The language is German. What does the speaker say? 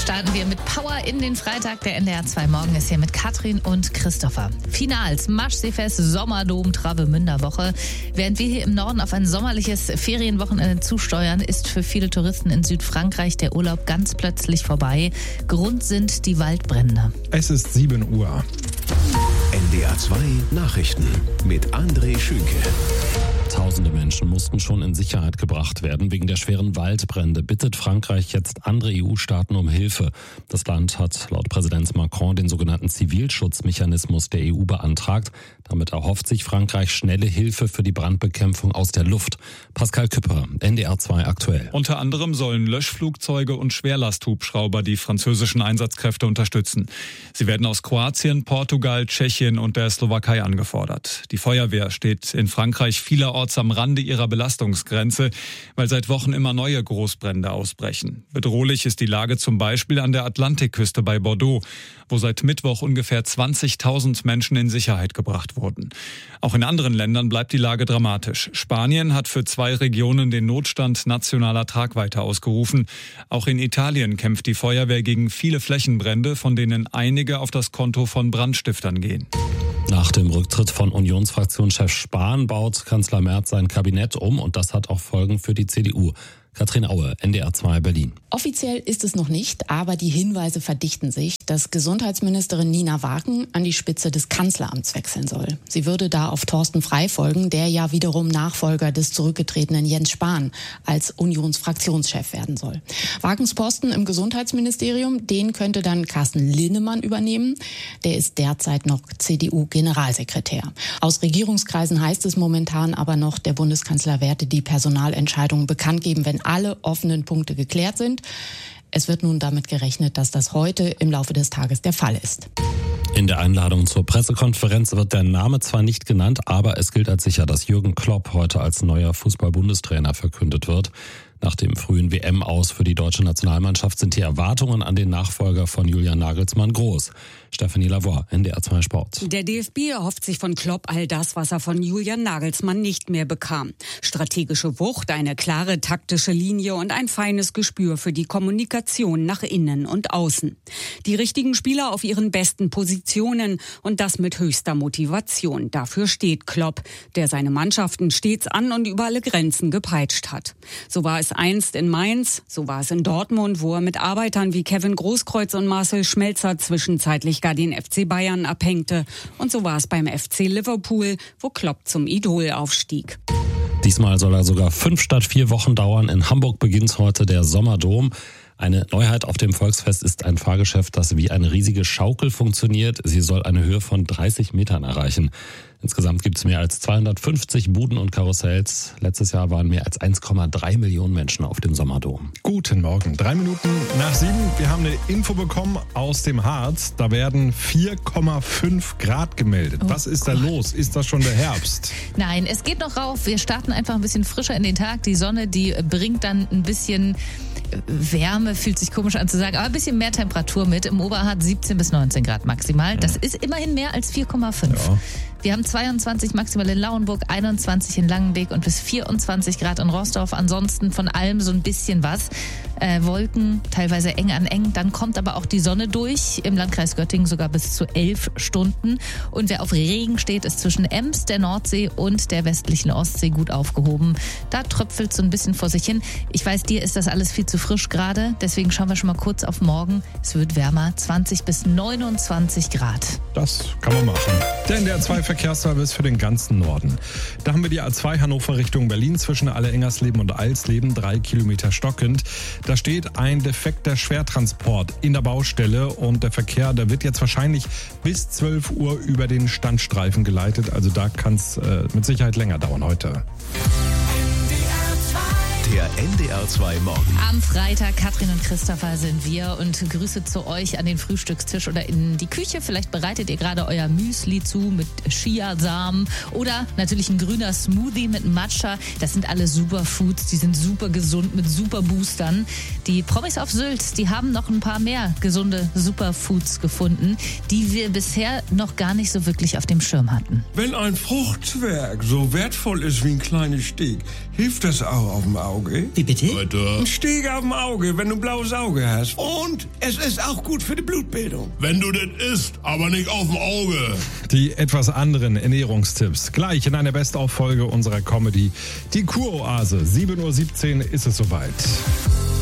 starten wir mit Power in den Freitag. Der NDR 2 Morgen ist hier mit Katrin und Christopher. Finals, Maschseefest, Sommerdom, Travemünder Woche. Während wir hier im Norden auf ein sommerliches Ferienwochenende zusteuern, ist für viele Touristen in Südfrankreich der Urlaub ganz plötzlich vorbei. Grund sind die Waldbrände. Es ist 7 Uhr. NDR 2 Nachrichten mit André Schünke. Tausende Menschen mussten schon in Sicherheit gebracht werden. Wegen der schweren Waldbrände bittet Frankreich jetzt andere EU-Staaten um Hilfe. Das Land hat laut Präsident Macron den sogenannten Zivilschutzmechanismus der EU beantragt. Damit erhofft sich Frankreich schnelle Hilfe für die Brandbekämpfung aus der Luft. Pascal Küpper, NDR 2 aktuell. Unter anderem sollen Löschflugzeuge und Schwerlasthubschrauber die französischen Einsatzkräfte unterstützen. Sie werden aus Kroatien, Portugal, Tschechien und der Slowakei angefordert. Die Feuerwehr steht in Frankreich vielerorts am Rande ihrer Belastungsgrenze, weil seit Wochen immer neue Großbrände ausbrechen. Bedrohlich ist die Lage zum Beispiel an der Atlantikküste bei Bordeaux, wo seit Mittwoch ungefähr 20.000 Menschen in Sicherheit gebracht wurden. Auch in anderen Ländern bleibt die Lage dramatisch. Spanien hat für 2 Regionen den Notstand nationaler Tragweite ausgerufen. Auch in Italien kämpft die Feuerwehr gegen viele Flächenbrände, von denen einige auf das Konto von Brandstiftern gehen. Nach dem Rücktritt von Unionsfraktionschef Spahn baut Kanzler Merz sein Kabinett um und das hat auch Folgen für die CDU. Katrin Aue, NDR 2 Berlin. Offiziell ist es noch nicht, aber die Hinweise verdichten sich, dass Gesundheitsministerin Nina Wagen an die Spitze des Kanzleramts wechseln soll. Sie würde da auf Thorsten Frey folgen, der ja wiederum Nachfolger des zurückgetretenen Jens Spahn als Unionsfraktionschef werden soll. Wagens Posten im Gesundheitsministerium, den könnte dann Carsten Linnemann übernehmen. Der ist derzeit noch CDU-Generalsekretär. Aus Regierungskreisen heißt es momentan aber noch, der Bundeskanzler werde die Personalentscheidungen bekannt geben, wenn alle offenen Punkte geklärt sind. Es wird nun damit gerechnet, dass das heute im Laufe des Tages der Fall ist. In der Einladung zur Pressekonferenz wird der Name zwar nicht genannt, aber es gilt als sicher, dass Jürgen Klopp heute als neuer Fußball-Bundestrainer verkündet wird. Nach dem frühen WM-Aus für die deutsche Nationalmannschaft sind die Erwartungen an den Nachfolger von Julian Nagelsmann groß. Stephanie Lavoie, NDR 2 Sport. Der DFB erhofft sich von Klopp all das, was er von Julian Nagelsmann nicht mehr bekam. Strategische Wucht, eine klare taktische Linie und ein feines Gespür für die Kommunikation nach innen und außen. Die richtigen Spieler auf ihren besten Positionen und das mit höchster Motivation. Dafür steht Klopp, der seine Mannschaften stets an und über alle Grenzen gepeitscht hat. So war es einst in Mainz, so war es in Dortmund, wo er mit Arbeitern wie Kevin Großkreuz und Marcel Schmelzer zwischenzeitlich gar den FC Bayern abhängte. Und so war es beim FC Liverpool, wo Klopp zum Idol aufstieg. Diesmal soll er sogar 5 statt 4 Wochen dauern. In Hamburg beginnt heute der Sommerdom. Eine Neuheit auf dem Volksfest ist ein Fahrgeschäft, das wie eine riesige Schaukel funktioniert. Sie soll eine Höhe von 30 Metern erreichen. Insgesamt gibt es mehr als 250 Buden und Karussells. Letztes Jahr waren mehr als 1,3 Millionen Menschen auf dem Sommerdom. Guten Morgen, 3 Minuten nach 7. Wir haben eine Info bekommen aus dem Harz. Da werden 4,5 Grad gemeldet. Was ist da los? Ist das schon der Herbst? Nein, es geht noch rauf. Wir starten einfach ein bisschen frischer in den Tag. Die Sonne, die bringt dann ein bisschen Wärme, fühlt sich komisch an zu sagen, aber ein bisschen mehr Temperatur mit. Im Oberharz 17 bis 19 Grad maximal. Das ist immerhin mehr als 4,5. Ja. Wir haben 22 maximal in Lauenburg, 21 in Langenbeek und bis 24 Grad in Roßdorf. Ansonsten von allem so ein bisschen was. Wolken, teilweise eng an eng. Dann kommt aber auch die Sonne durch. Im Landkreis Göttingen sogar bis zu 11 Stunden. Und wer auf Regen steht, ist zwischen Ems, der Nordsee und der westlichen Ostsee gut aufgehoben. Da tröpfelt so ein bisschen vor sich hin. Ich weiß, dir ist das alles viel zu frisch gerade. Deswegen schauen wir schon mal kurz auf morgen. Es wird wärmer, 20 bis 29 Grad. Das kann man machen. Der NDR 2 Verkehrsservice für den ganzen Norden. Da haben wir die A2 Hannover Richtung Berlin zwischen Alle-Engersleben und Eilsleben, 3 Kilometer stockend. Da steht ein defekter Schwertransport in der Baustelle und der Verkehr, der wird jetzt wahrscheinlich bis 12 Uhr über den Standstreifen geleitet. Also da kann es mit Sicherheit länger dauern heute. Der NDR 2 Morgen. Am Freitag, Katrin und Christopher sind wir und Grüße zu euch an den Frühstückstisch oder in die Küche. Vielleicht bereitet ihr gerade euer Müsli zu mit Chiasamen oder natürlich ein grüner Smoothie mit Matcha. Das sind alle Superfoods, die sind super gesund mit super Boostern. Die Promis auf Sylt, die haben noch ein paar mehr gesunde Superfoods gefunden, die wir bisher noch gar nicht so wirklich auf dem Schirm hatten. Wenn ein Fruchtzwerg so wertvoll ist wie ein kleines Steg, hilft das auch auf dem Auge. Auge. Wie bitte? Ein Stich auf dem Auge, wenn du ein blaues Auge hast. Und es ist auch gut für die Blutbildung. Wenn du das isst, aber nicht auf dem Auge. Die etwas anderen Ernährungstipps. Gleich in einer Best-of-Folge unserer Comedy. Die Kuroase. 7:17 Uhr ist es soweit.